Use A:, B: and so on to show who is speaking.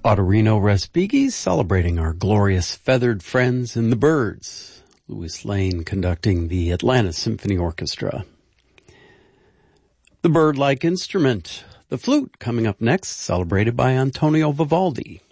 A: Ottorino Respighi celebrating our glorious feathered friends in the birds. Louis Lane conducting the Atlanta Symphony Orchestra. The bird-like instrument, the flute, coming up next, celebrated by Antonio Vivaldi.